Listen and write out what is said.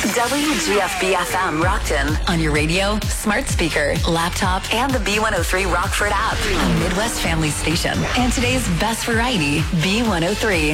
WGFB-FM Rockton. On your radio, smart speaker, laptop, and the B103 Rockford app. A Midwest Family Station. And today's best variety, B103.